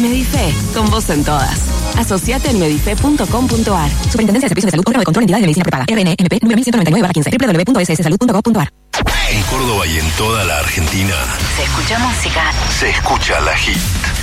Medife, con vos en todas. Asociate en medife.com.ar. Superintendencia de Servicios de Salud, órgano de control, entidades de medicina prepaga. RNMP, número 1199/15. www.sssalud.gov.ar. En Córdoba y en toda la Argentina Se escucha música. se escucha La Hit.